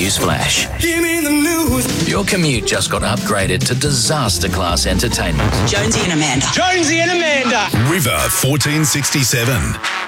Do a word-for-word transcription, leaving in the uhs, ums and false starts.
Newsflash. Give me the news. Your commute just got upgraded to disaster class entertainment. Jonesy and Amanda. Jonesy and Amanda. River fourteen sixty-seven.